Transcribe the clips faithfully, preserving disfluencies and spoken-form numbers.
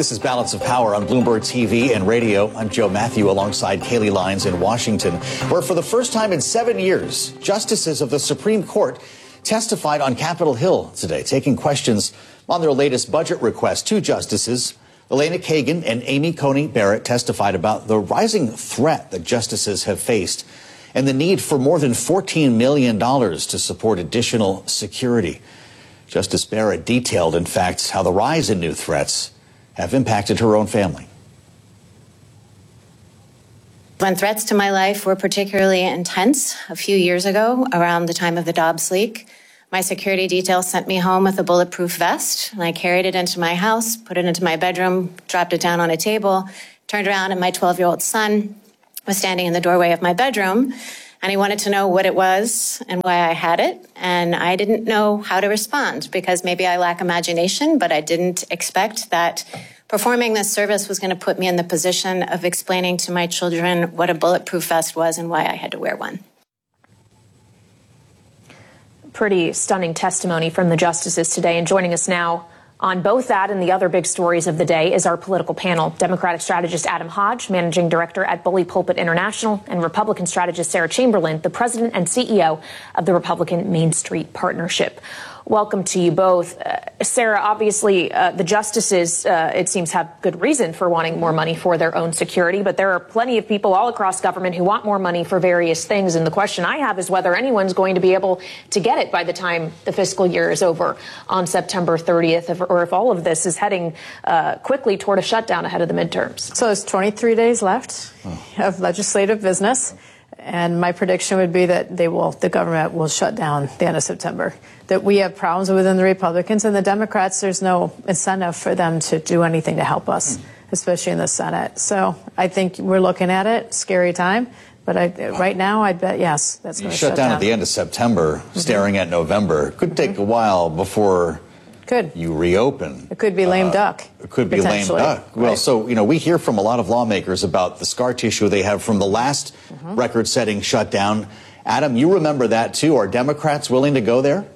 This is Balance of Power on Bloomberg T V and radio. I'm Joe Matthew alongside Kaylee Lyons in Washington, where for the first time in seven years, justices of the Supreme Court testified on Capitol Hill today, taking questions on their latest budget request. Two justices, Elena Kagan and Amy Coney Barrett, testified about the rising threat that justices have faced and the need for more than fourteen million dollars to support additional security. Justice Barrett detailed, in fact, how the rise in new threats have impacted her own family. When threats to my life were particularly intense a few years ago, around the time of the Dobbs leak, my security detail sent me home with a bulletproof vest, and I carried it into my house, put it into my bedroom, dropped it down on a table, turned around, and my twelve-year-old son was standing in the doorway of my bedroom, and he wanted to know what it was and why I had it, and I didn't know how to respond because maybe I lack imagination, but I didn't expect that performing this service was going to put me in the position of explaining to my children what a bulletproof vest was and why I had to wear one. Pretty stunning testimony from the justices today, and joining us now on both that and the other big stories of the day is our political panel. Democratic strategist Adam Hodge, managing director at Bully Pulpit International, and Republican strategist Sarah Chamberlain, the president and C E O of the Republican Main Street Partnership. Welcome to you both. Uh, Sarah, obviously, uh, the justices, uh, it seems, have good reason for wanting more money for their own security, but there are plenty of people all across government who want more money for various things. And the question I have is whether anyone's going to be able to get it by the time the fiscal year is over on September thirtieth, or if all of this is heading uh, quickly toward a shutdown ahead of the midterms. So there's twenty-three days left oh. of legislative business. And my prediction would be that they will, the government will shut down the end of September. That we have problems within the Republicans and the Democrats. There's no incentive for them to do anything to help us, especially in the Senate. So I think we're looking at it. Scary time. But I, right now, I'd bet, yes, that's going to shut, shut down. down At the end of September, mm-hmm. staring at November. Could take mm-hmm. a while before Could. you reopen. It could be lame uh, duck. It could be lame duck. Well, right. so, you know, we hear from a lot of lawmakers about the scar tissue they have from the last mm-hmm. record-setting shutdown. Adam, you remember that, too. Are Democrats willing to go there?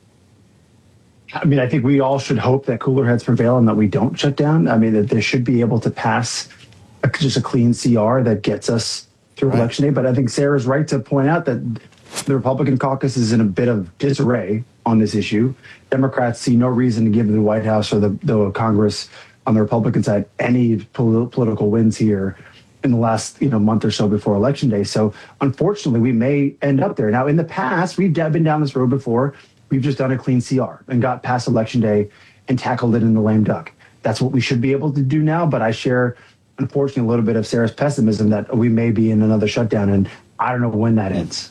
I mean, I think we all should hope that cooler heads prevail and that we don't shut down. I mean, that they should be able to pass a, just a clean C R that gets us through right. Election Day. But I think Sarah's right to point out that the Republican caucus is in a bit of disarray on this issue. Democrats see no reason to give the White House or the, the Congress on the Republican side any pol- political wins here in the last you know month or so before Election Day. So unfortunately, we may end up there. Now, in the past, we've been down this road before. We've just done a clean C R and got past Election Day and tackled it in the lame duck. That's what we should be able to do now. But I share, unfortunately, a little bit of Sarah's pessimism that we may be in another shutdown, and I don't know when that ends.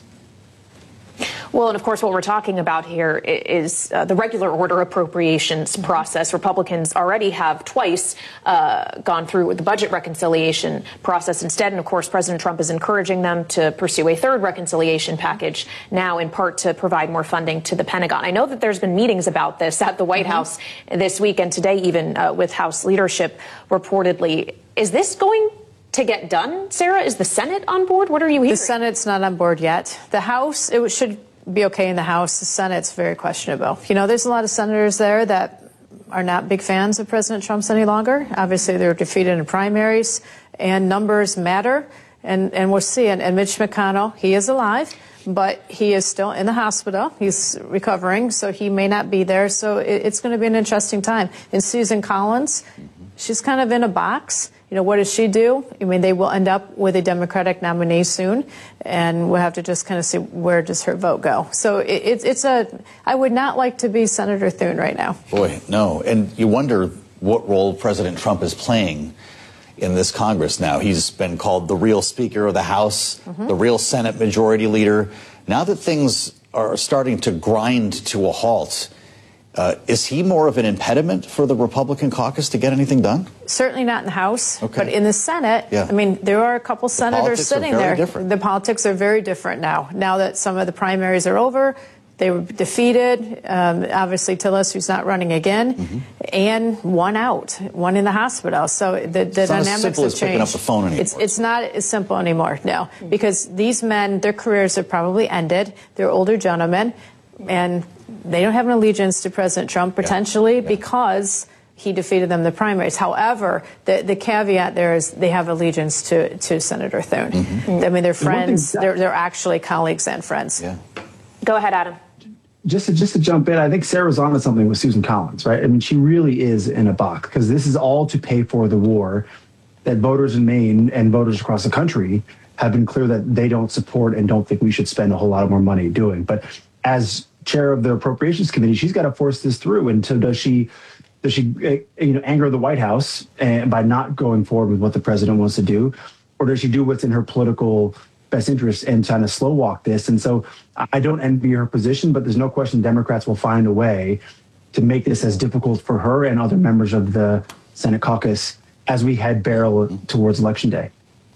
Well, and of course, what we're talking about here is uh, the regular order appropriations process. Republicans already have twice uh, gone through the budget reconciliation process instead. And of course, President Trump is encouraging them to pursue a third reconciliation package now, in part to provide more funding to the Pentagon. I know that there's been meetings about this at the White mm-hmm. House this week and today, even uh, with House leadership reportedly. Is this going to get done, Sarah? Is the Senate on board? What are you hearing? The Senate's not on board yet. The House, it should be okay in the House. The Senate's very questionable. You know, there's a lot of senators there that are not big fans of President Trump's any longer. Obviously, they were defeated in primaries, and numbers matter. And, and we'll see. And, and Mitch McConnell, he is alive, but he is still in the hospital. He's recovering, so he may not be there. So it, it's going to be an interesting time. And Susan Collins, she's kind of in a box. You know, what does she do? I mean, they will end up with a Democratic nominee soon, and we'll have to just kind of see where does her vote go. So it, it, it's a, I would not like to be Senator Thune right now. Boy, no. And you wonder what role President Trump is playing in this Congress now. He's been called the real Speaker of the House, mm-hmm. the real Senate Majority Leader. Now that things are starting to grind to a halt, Uh, is he more of an impediment for the Republican caucus to get anything done? Certainly not in the House, okay. but in the Senate, yeah. I mean, there are a couple the senators sitting are very there. Different. The politics are very different now. Now that some of the primaries are over, they were defeated. Um, obviously, Tillis, who's not running again, mm-hmm. and one out, one in the hospital. So the, the it's dynamics not as simple have as changed. Picking up the phone anymore. It's, it's not as simple anymore, no, because these men, their careers have probably ended. They're older gentlemen, and they don't have an allegiance to President Trump, potentially, yeah. Yeah. because He defeated them in the primaries. However, the, the caveat there is they have allegiance to, to Senator Thune. Mm-hmm. I mean, they're friends. That, they're, they're actually colleagues and friends. Yeah. Go ahead, Adam. Just to, just to jump in, I think Sarah's on to something with Susan Collins, right? I mean, she really is in a box because this is all to pay for the war that voters in Maine and voters across the country have been clear that they don't support and don't think we should spend a whole lot more money doing. But as chair of the Appropriations Committee, she's got to force this through. And so does she... Does she, you know, anger the White House and by not going forward with what the president wants to do, or does she do what's in her political best interest and trying to slow walk this? And so I don't envy her position, but there's no question Democrats will find a way to make this as difficult for her and other members of the Senate caucus as we head barrel towards Election Day.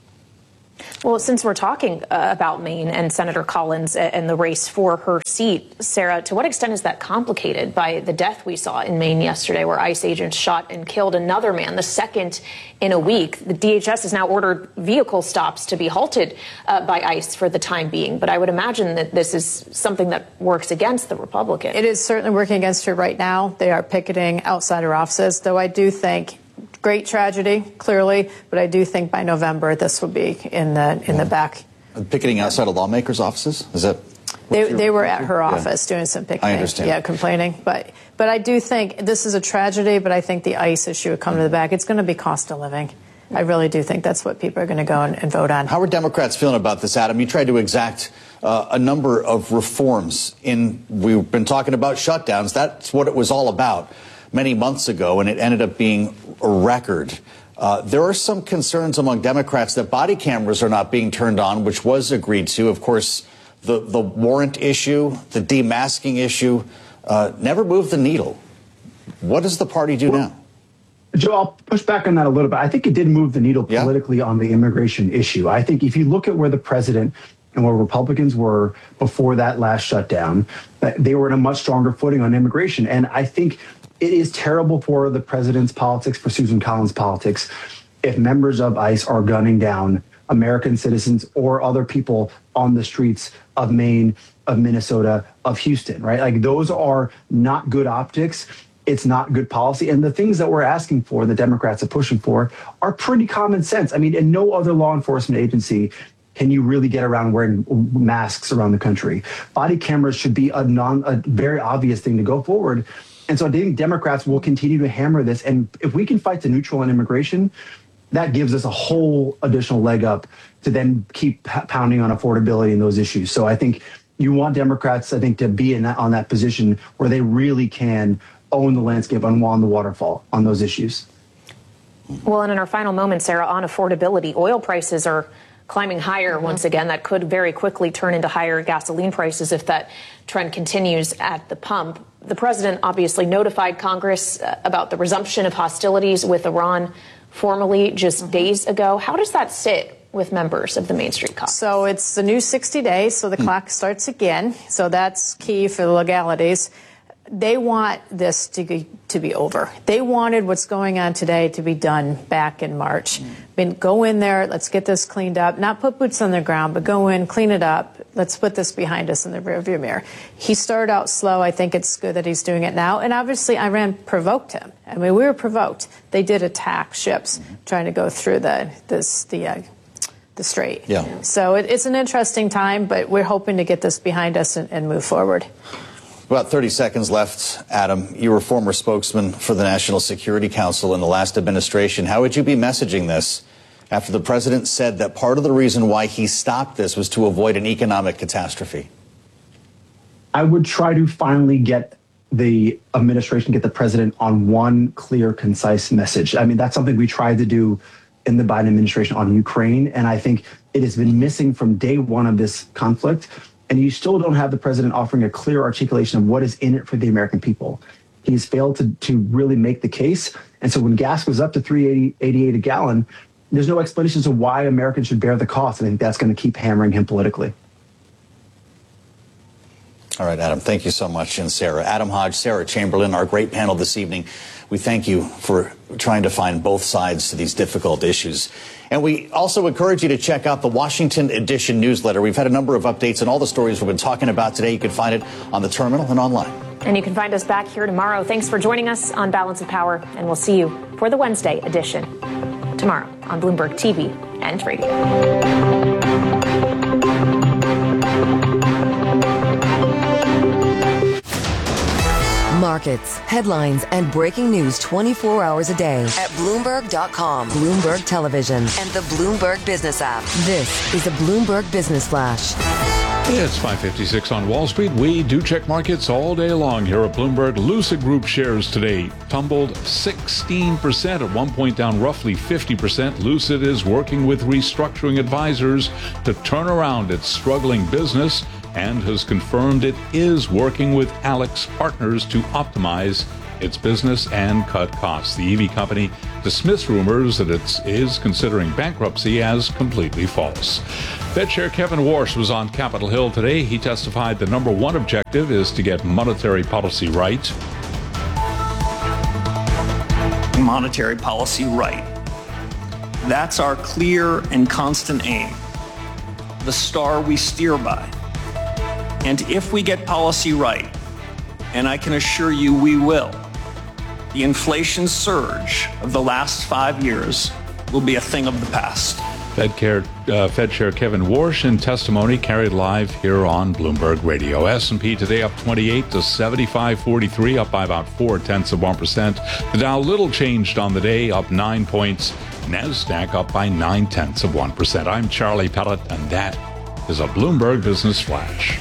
Well, since we're talking uh, about Maine and Senator Collins and the race for her seat, Sarah, to what extent is that complicated by the death we saw in Maine yesterday, where ICE agents shot and killed another man, the second in a week? The D H S has now ordered vehicle stops to be halted uh, by ICE for the time being. But I would imagine that this is something that works against the Republican. It is certainly working against her right now. They are picketing outside her offices, though I do think great tragedy, clearly, but I do think by November this will be in the in yeah. the back. Picketing outside of lawmakers' offices? Is that? They they were at her office yeah. doing some picketing. I understand. Yeah, complaining. But but I do think this is a tragedy. But I think the ICE issue would come mm-hmm. to the back. It's going to be cost of living. I really do think that's what people are going to go and, and vote on. How are Democrats feeling about this, Adam? You tried to exact uh, a number of reforms. In we've been talking about shutdowns. That's what it was all about many months ago, and it ended up being a record. Uh, there are some concerns among Democrats that body cameras are not being turned on, which was agreed to. Of course, the, the warrant issue, the demasking issue, uh, never moved the needle. What does the party do well, now? Joe, I'll push back on that a little bit. I think it did move the needle politically yeah. on the immigration issue. I think if you look at where the president and where Republicans were before that last shutdown, they were in a much stronger footing on immigration. And I think it is terrible for the president's politics, for Susan Collins' politics, if members of ICE are gunning down American citizens or other people on the streets of Maine, of Minnesota, of Houston, right? Like, those are not good optics. It's not good policy. And the things that we're asking for, the Democrats are pushing for, are pretty common sense. I mean, in no other law enforcement agency can you really get around wearing masks around the country. Body cameras should be a non, a very obvious thing to go forward. And so I think Democrats will continue to hammer this. And if we can fight the neutral on immigration, that gives us a whole additional leg up to then keep pounding on affordability and those issues. So I think you want Democrats, I think, to be in that, on that position where they really can own the landscape, unwind the waterfall on those issues. Well, and in our final moment, Sarah, on affordability, oil prices are climbing higher mm-hmm. once again. That could very quickly turn into higher gasoline prices if that trend continues at the pump. The president obviously notified Congress uh, about the resumption of hostilities with Iran formally just mm-hmm. days ago. How does that sit with members of the Main Street Caucus? So it's the new sixty days, so the mm-hmm. clock starts again. So that's key for the legalities. They want this to be, to be over. They wanted what's going on today to be done back in March. Mm. I mean, go in there, let's get this cleaned up, not put boots on the ground, but go in, clean it up. Let's put this behind us in the rearview mirror. He started out slow. I think it's good that he's doing it now. And obviously, Iran provoked him. I mean, we were provoked. They did attack ships mm-hmm. trying to go through the this the uh, the strait. Yeah. So it, it's an interesting time, but we're hoping to get this behind us and, and move forward. About thirty seconds left, Adam. You were former spokesman for the National Security Council in the last administration. How would you be messaging this after the president said that part of the reason why he stopped this was to avoid an economic catastrophe? I would try to finally get the administration, get the president on one clear, concise message. I mean, that's something we tried to do in the Biden administration on Ukraine, and I think it has been missing from day one of this conflict. And you still don't have the president offering a clear articulation of what is in it for the American people. He's failed to, to really make the case. And so when gas goes up to three eighty-eight a gallon, there's no explanations of why Americans should bear the cost. I think that's going to keep hammering him politically. All right, Adam, thank you so much. And Sarah, Adam Hodge, Sarah Chamberlain, our great panel this evening. We thank you for trying to find both sides to these difficult issues. And we also encourage you to check out the Washington Edition newsletter. We've had a number of updates on all the stories we've been talking about today. You can find it on the terminal and online. And you can find us back here tomorrow. Thanks for joining us on Balance of Power, and we'll see you for the Wednesday edition tomorrow on Bloomberg T V and radio. Markets, headlines, and breaking news twenty-four hours a day at Bloomberg dot com, Bloomberg Television, and the Bloomberg Business app. This is a Bloomberg Business Flash. It's five fifty-six on Wall Street. We do check markets all day long here at Bloomberg. Lucid Group shares today tumbled sixteen percent, at one point down roughly fifty percent. Lucid is working with restructuring advisors to turn around its struggling business and has confirmed it is working with Alex Partners to optimize its business and cut costs. The E V company dismissed rumors that it is considering bankruptcy as completely false. Fed Chair Kevin Warsh was on Capitol Hill today. He testified the number one objective is to get monetary policy right. Monetary policy right. That's our clear and constant aim, the star we steer by. And if we get policy right, and I can assure you we will, the inflation surge of the last five years will be a thing of the past. Fed, Chair, uh, Fed Chair Kevin Warsh in testimony carried live here on Bloomberg Radio. S and P today up twenty-eight to seventy-five forty-three, up by about four tenths of one percent. The Dow little changed on the day, up nine points. NASDAQ up by nine tenths of one percent. I'm Charlie Pellet, and that is a Bloomberg Business Flash.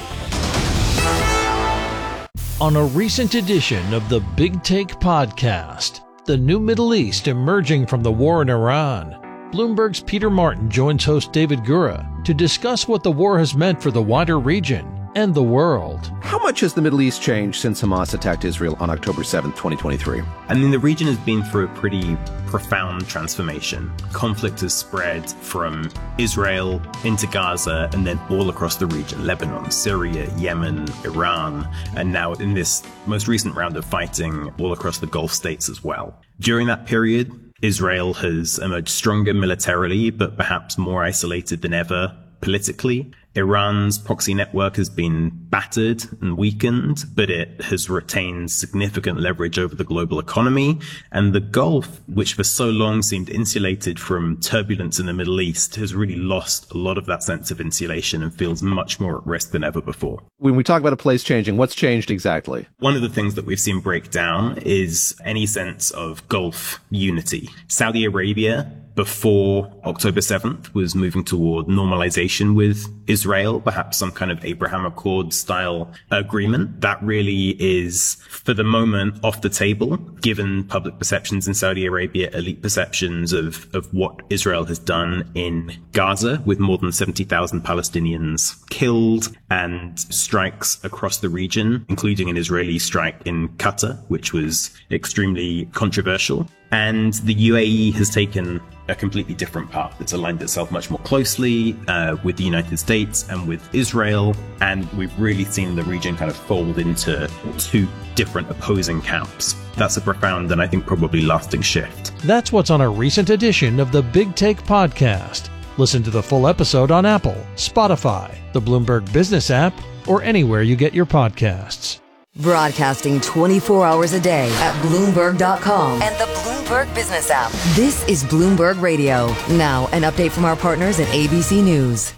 On a recent edition of the Big Take podcast, the new Middle East emerging from the war in Iran, Bloomberg's Peter Martin joins host David Gura to discuss what the war has meant for the wider region and the world. How much has the Middle East changed since Hamas attacked Israel on October seventh, twenty twenty-three? I mean, the region has been through a pretty profound transformation. Conflict has spread from Israel into Gaza and then all across the region: Lebanon, Syria, Yemen, Iran, and now in this most recent round of fighting all across the Gulf states as well. During that period, Israel has emerged stronger militarily, but perhaps more isolated than ever politically. Iran's proxy network has been battered and weakened, but it has retained significant leverage over the global economy. And the Gulf, which for so long seemed insulated from turbulence in the Middle East, has really lost a lot of that sense of insulation and feels much more at risk than ever before. When we talk about a place changing, what's changed exactly? One of the things that we've seen break down is any sense of Gulf unity. Saudi Arabia, before October seventh, was moving toward normalization with Israel, perhaps some kind of Abraham Accord style agreement. That really is, for the moment, off the table, given public perceptions in Saudi Arabia, elite perceptions of, of what Israel has done in Gaza, with more than seventy thousand Palestinians killed, and strikes across the region, including an Israeli strike in Qatar, which was extremely controversial. And the U A E has taken a completely different path. It's aligned itself much more closely uh, with the United States and with Israel. And we've really seen the region kind of fold into two different opposing camps. That's a profound and I think probably lasting shift. That's what's on a recent edition of the Big Take podcast. Listen to the full episode on Apple, Spotify, the Bloomberg Business app, or anywhere you get your podcasts. Broadcasting twenty-four hours a day at Bloomberg dot com and the Bloomberg Business app. This is Bloomberg Radio. Now, an update from our partners at A B C News.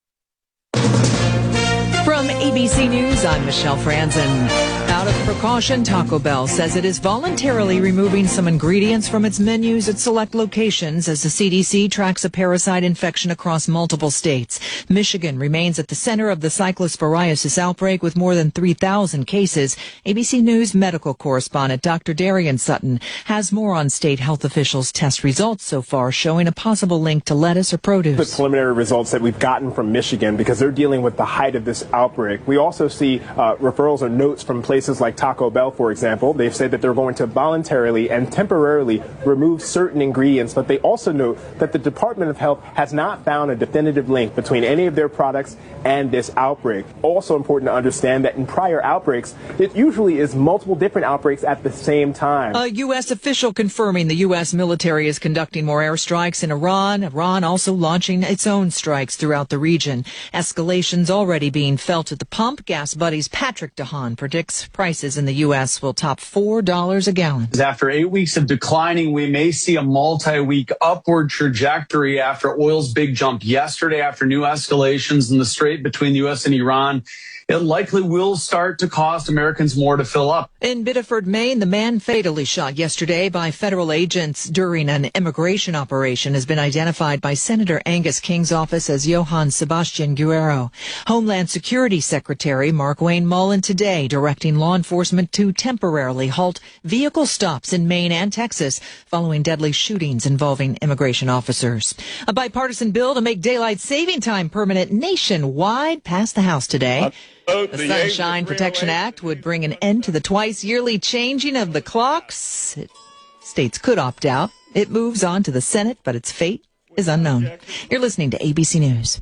From A B C News, I'm Michelle Franzen. Out of precaution, Taco Bell says it is voluntarily removing some ingredients from its menus at select locations as the C D C tracks a parasite infection across multiple states. Michigan remains at the center of the cyclosporiasis outbreak with more than three thousand cases. A B C News medical correspondent Doctor Darian Sutton has more on state health officials' test results so far, showing a possible link to lettuce or produce. The preliminary results that we've gotten from Michigan, because they're dealing with the height of this outbreak. We also see uh, referrals or notes from places places like Taco Bell, for example, they've said that they're going to voluntarily and temporarily remove certain ingredients, but they also note that the Department of Health has not found a definitive link between any of their products and this outbreak. Also important to understand that in prior outbreaks, it usually is multiple different outbreaks at the same time. A U S official confirming the U S military is conducting more airstrikes in Iran. Iran also launching its own strikes throughout the region. Escalations already being felt at the pump. Gas Buddy's Patrick DeHaan predicts prices in the U S will top four dollars a gallon. After eight weeks of declining, we may see a multi-week upward trajectory after oil's big jump yesterday after new escalations in the strait between the U S and Iran. It likely will start to cost Americans more to fill up. In Biddeford, Maine, the man fatally shot yesterday by federal agents during an immigration operation has been identified by Senator Angus King's office as Johann Sebastian Guerrero. Homeland Security Secretary Mark Wayne Mullen today directing law enforcement to temporarily halt vehicle stops in Maine and Texas following deadly shootings involving immigration officers. A bipartisan bill to make daylight saving time permanent nationwide passed the House today. The Sunshine Protection Act would bring an end to the twice-yearly changing of the clocks. It, states could opt out. It moves on to the Senate, but its fate is unknown. You're listening to A B C News.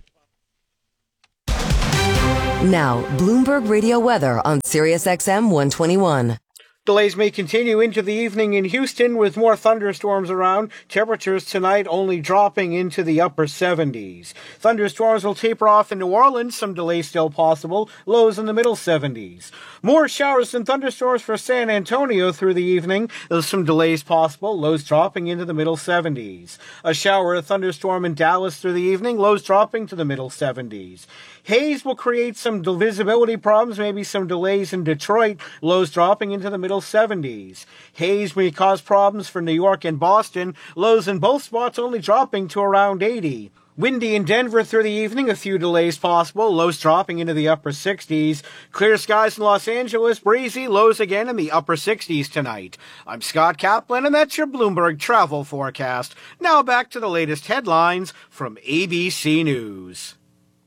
Now, Bloomberg Radio weather on Sirius X M one twenty-one. Delays may continue into the evening in Houston with more thunderstorms around. Temperatures tonight only dropping into the upper seventies. Thunderstorms will taper off in New Orleans. Some delays still possible. Lows in the middle seventies. More showers and thunderstorms for San Antonio through the evening. There's some delays possible. Lows dropping into the middle seventies. A shower or thunderstorm in Dallas through the evening. Lows dropping to the middle seventies. Haze will create some visibility problems, maybe some delays in Detroit. Lows dropping into the middle seventies. Haze may cause problems for New York and Boston. Lows in both spots only dropping to around eighty. Windy in Denver through the evening, a few delays possible, lows dropping into the upper sixties. Clear skies in Los Angeles, breezy, lows again in the upper sixties tonight. I'm Scott Kaplan, and that's your Bloomberg travel forecast. Now back to the latest headlines from A B C News.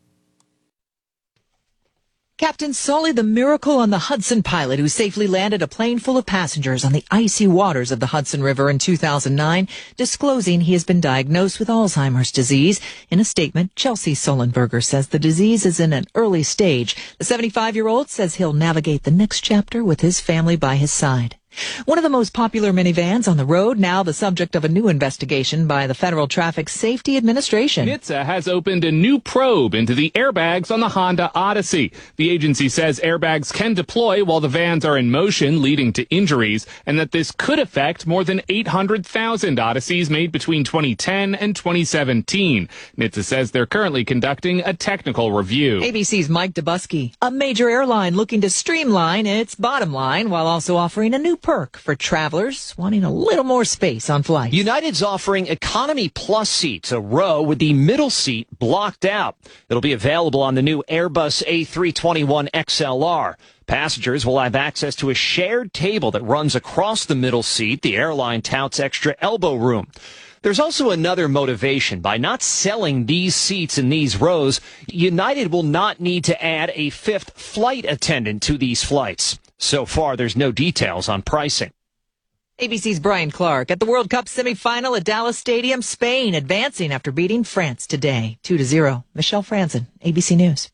Captain Sully, the miracle on the Hudson pilot who safely landed a plane full of passengers on the icy waters of the Hudson River in two thousand nine, disclosing he has been diagnosed with Alzheimer's disease. In a statement, Chelsea Sullenberger says the disease is in an early stage. The seventy-five-year-old says he'll navigate the next chapter with his family by his side. One of the most popular minivans on the road, now the subject of a new investigation by the Federal Traffic Safety Administration. N H T S A has opened a new probe into the airbags on the Honda Odyssey. The agency says airbags can deploy while the vans are in motion, leading to injuries, and that this could affect more than eight hundred thousand Odysseys made between twenty ten and twenty seventeen. N H T S A says they're currently conducting a technical review. A B C's Mike Dubusky. A major airline looking to streamline its bottom line while also offering a new perk for travelers wanting a little more space on flights. United's offering Economy Plus seats, a row with the middle seat blocked out. It'll be available on the new Airbus A three twenty-one X L R. Passengers will have access to a shared table that runs across the middle seat. The airline touts extra elbow room. There's also another motivation. By not selling these seats in these rows, United will not need to add a fifth flight attendant to these flights. So far, there's no details on pricing. A B C's Brian Clark at the World Cup semifinal at Dallas Stadium, Spain advancing after beating France today, two to zero. Michelle Franzen, A B C News.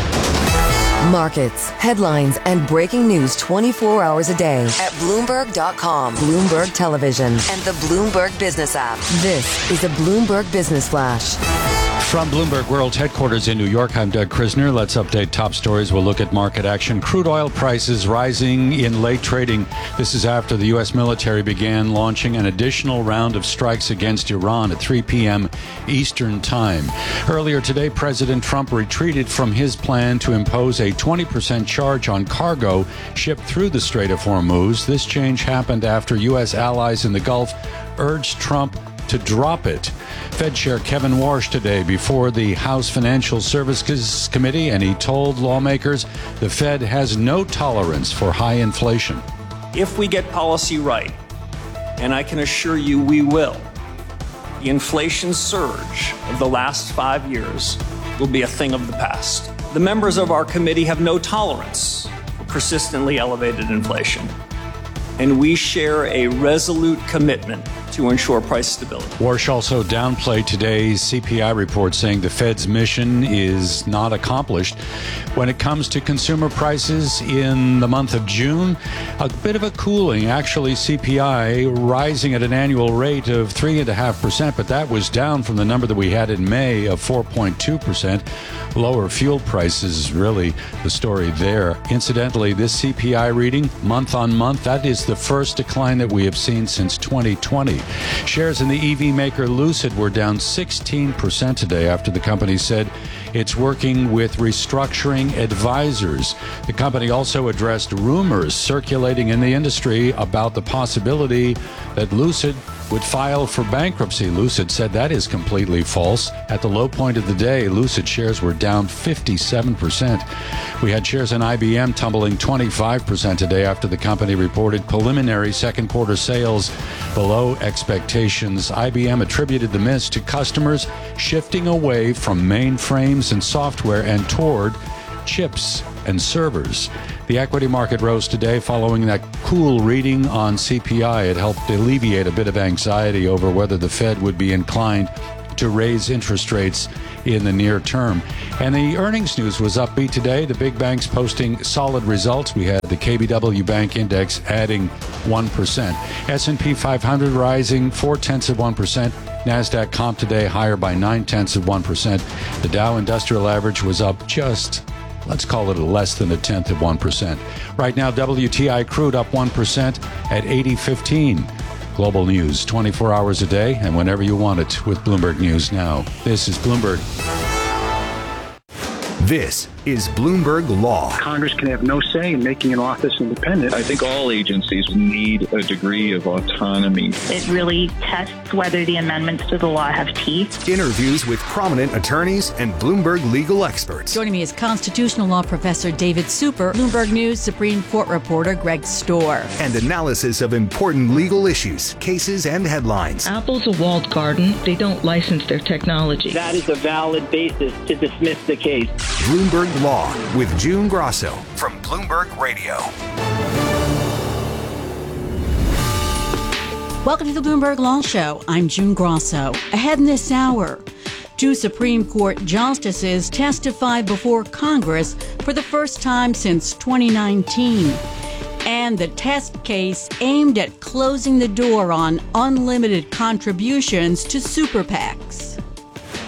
Markets, headlines, and breaking news twenty-four hours a day at Bloomberg dot com, Bloomberg Television, and the Bloomberg Business app. This is a Bloomberg Business Flash. From Bloomberg World Headquarters in New York, I'm Doug Krisner. Let's update top stories. We'll look at market action. Crude oil prices rising in late trading. This is after the U S military began launching an additional round of strikes against Iran at three p.m. Eastern Time. Earlier today, President Trump retreated from his plan to impose a twenty percent charge on cargo shipped through the Strait of Hormuz. This change happened after U S allies in the Gulf urged Trump to drop it. Fed Chair Kevin Warsh today before the House Financial Services Committee, and he told lawmakers the Fed has no tolerance for high inflation. If we get policy right, and I can assure you we will, the inflation surge of the last five years will be a thing of the past. The members of our committee have no tolerance for persistently elevated inflation. And we share a resolute commitment to ensure price stability. Warsh also downplayed today's C P I report, saying the Fed's mission is not accomplished. When it comes to consumer prices in the month of June, a bit of a cooling. Actually, C P I rising at an annual rate of three point five percent, but that was down from the number that we had in May of four point two percent. Lower fuel prices is really the story there. Incidentally, this C P I reading, month on month, that is the first decline that we have seen since twenty twenty. Shares in the E V maker Lucid were down sixteen percent today after the company said it's working with restructuring advisors. The company also addressed rumors circulating in the industry about the possibility that Lucid would file for bankruptcy. Lucid said that is completely false. At the low point of the day, Lucid shares were down fifty-seven percent. We had shares in I B M tumbling twenty-five percent today after the company reported preliminary second quarter sales below expectations. I B M attributed the miss to customers shifting away from mainframes and software and toward chips and servers. The equity market rose today following that cool reading on C P I. It helped alleviate a bit of anxiety over whether the Fed would be inclined to raise interest rates in the near term. And the earnings news was upbeat today. The big banks posting solid results. We had the K B W Bank Index adding one percent. S and P five hundred rising four-tenths of one percent. NASDAQ comp today higher by nine-tenths of one percent. The Dow Industrial Average was up just, let's call it a less than a tenth of one percent. Right now, W T I crude up one percent at eighty fifteen. Global news, twenty-four hours a day and whenever you want it with Bloomberg News Now. This is Bloomberg. This is Bloomberg Law. Congress can have no say in making an office independent. I think all agencies need a degree of autonomy. It really tests whether the amendments to the law have teeth. Interviews with prominent attorneys and Bloomberg legal experts. Joining me is constitutional law professor David Super, Bloomberg News Supreme Court reporter Greg Storr. And analysis of important legal issues, cases, and headlines. Apple's a walled garden. They don't license their technology. That is a valid basis to dismiss the case. Bloomberg Law with June Grosso from Bloomberg Radio. Welcome to the Bloomberg Law Show. I'm June Grosso. Ahead in this hour, two Supreme Court justices testified before Congress for the first time since twenty nineteen. And the test case aimed at closing the door on unlimited contributions to super PACs.